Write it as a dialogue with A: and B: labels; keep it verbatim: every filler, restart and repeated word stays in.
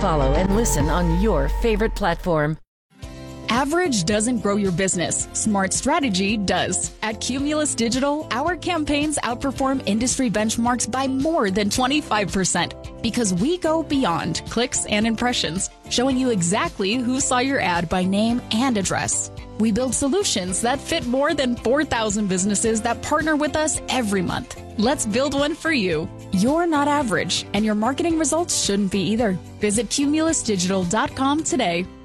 A: follow and listen on your favorite platform.
B: Average doesn't grow your business. Smart strategy does. At Cumulus Digital, our campaigns outperform industry benchmarks by more than twenty-five percent because we go beyond clicks and impressions, showing you exactly who saw your ad by name and address. We build solutions that fit more than four thousand businesses that partner with us every month. Let's build one for you. You're not average, and your marketing results shouldn't be either. Visit cumulus digital dot com today.